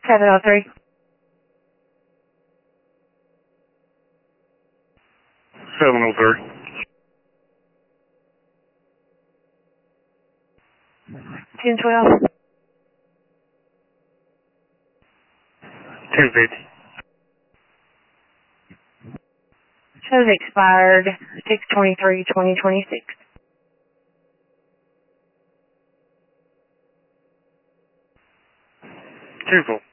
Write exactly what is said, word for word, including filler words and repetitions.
seven oh three. seven oh three. ten twelve. ten fifty. Shows expired six twenty-three twenty twenty-six. Two full.